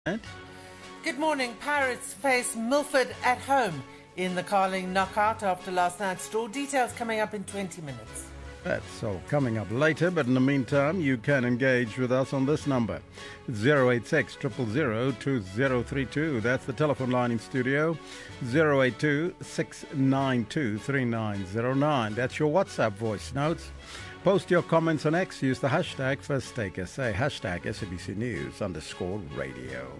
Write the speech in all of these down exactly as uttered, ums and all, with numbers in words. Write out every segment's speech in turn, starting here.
Good morning. Pirates face Milford at home in the Carling knockout after last night's draw. Details coming up in twenty minutes. That's all coming up later, but in the meantime, you can engage with us on this number. zero eight six, zero zero zero, two zero three two. That's the telephone line in studio. zero eight two, six nine two, three nine zero nine. That's your WhatsApp voice notes. Post your comments on X. Use the hashtag FirstTakeSA, hashtag S A B C News underscore radio.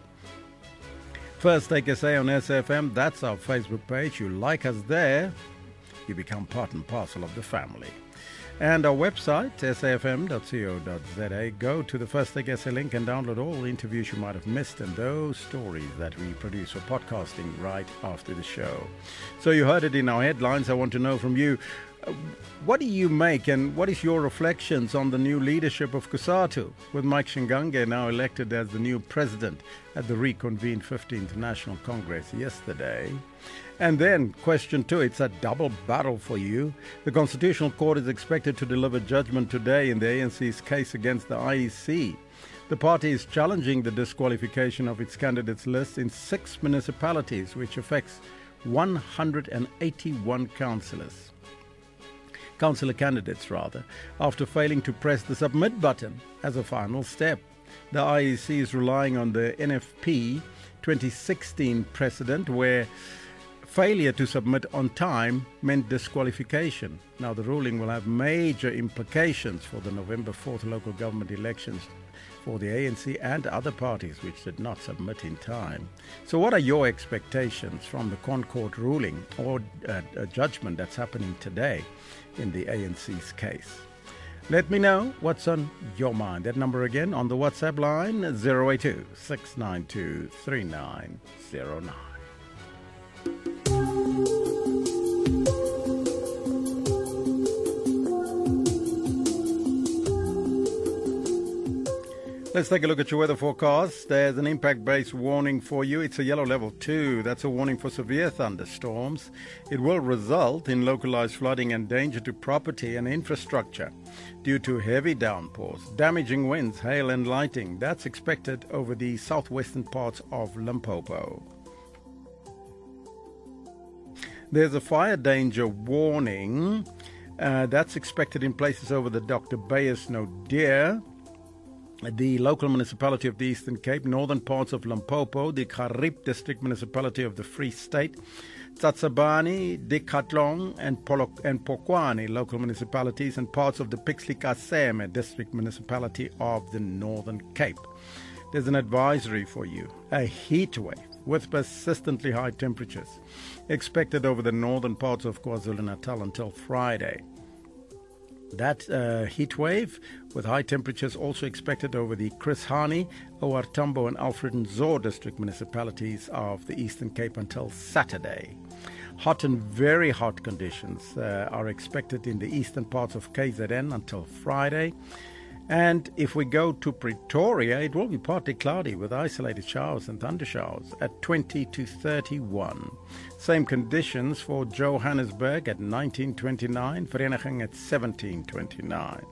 First Take S A on S F M, that's our Facebook page. You like us there, you become part and parcel of the family. And our website, s a f m dot co dot z a. Go to the First Take S A link and download all the interviews you might have missed and those stories that we produce for podcasting right after the show. So you heard it in our headlines. I want to know from you, uh, what do you make and what is your reflections on the new leadership of COSATU, with Mike Shingange now elected as the new president at the reconvened fifteenth National Congress yesterday? And then, question two, it's a double battle for you. The Constitutional Court is expected to deliver judgment today in the A N C's case against the I E C. The party is challenging the disqualification of its candidates list in six municipalities, which affects one hundred eighty-one councillors. Councillor candidates, rather, after failing to press the submit button as a final step. The I E C is relying on the N F P twenty sixteen precedent where failure to submit on time meant disqualification. Now, the ruling will have major implications for the November fourth local government elections for the A N C and other parties which did not submit in time. So what are your expectations from the Concord ruling or uh, a judgment that's happening today in the A N C's case? Let me know what's on your mind. That number again on the WhatsApp line, zero eight two, six nine two, three nine zero nine. Let's take a look at your weather forecast. There's an impact-based warning for you. It's a yellow level two. That's a warning for severe thunderstorms. It will result in localized flooding and danger to property and infrastructure due to heavy downpours, damaging winds, hail and lightning. That's expected over the southwestern parts of Limpopo. There's a fire danger warning. Uh, that's expected in places over the Doctor Bayes Nodir, the local municipality of the Eastern Cape, northern parts of Limpopo, the Karib district municipality of the Free State, Tsatsabani, Dikatlong, and, Polok- and Pokwani local municipalities, and parts of the Pixley Kaseme district municipality of the Northern Cape. There's an advisory for you, a heat wave with persistently high temperatures expected over the northern parts of KwaZulu-Natal until Friday. That uh, heat wave with high temperatures also expected over the Chris Hani, O R Tambo and Alfred Nzo district municipalities of the Eastern Cape until Saturday. Hot and very hot conditions uh, are expected in the eastern parts of K Z N until Friday. And if we go to Pretoria, it will be partly cloudy with isolated showers and thundershowers at twenty to thirty-one. Same conditions for Johannesburg at nineteen twenty-nine, Vereniging at seventeen twenty-nine.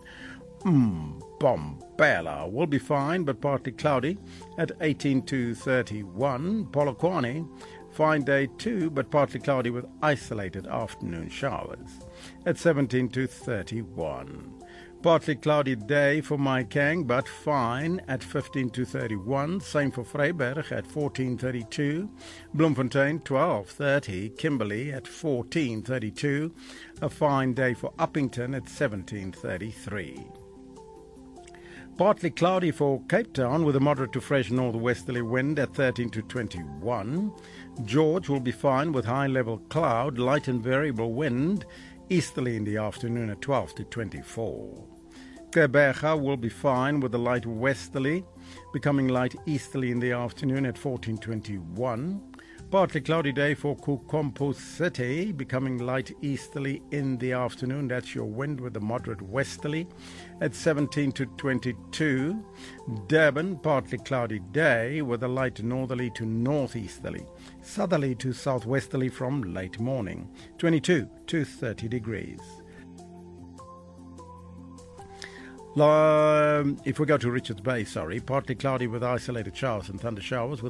Mbombela will be fine but partly cloudy at eighteen to thirty-one. Polokwane, fine day too but partly cloudy with isolated afternoon showers at seventeen to thirty-one. Partly cloudy day for Maikang, but fine at fifteen to thirty-one. Same for Vryburg at fourteen thirty-two. Bloemfontein twelve thirty. Kimberley at fourteen thirty-two. A fine day for Uppington at seventeen thirty-three. Partly cloudy for Cape Town with a moderate to fresh northwesterly wind at thirteen to twenty-one. George will be fine with high-level cloud, light and variable wind, easterly in the afternoon at twelve to twenty-four. Gqeberha will be fine with a light westerly, becoming light easterly in the afternoon at fourteen twenty-one. Partly cloudy day for Kukompo City, becoming light easterly in the afternoon. That's your wind with a moderate westerly at seventeen to twenty-two. Durban, partly cloudy day with a light northerly to northeasterly, southerly to southwesterly from late morning, twenty-two to thirty degrees. Um, if we go to Richards Bay, sorry, partly cloudy with isolated showers and thunder showers with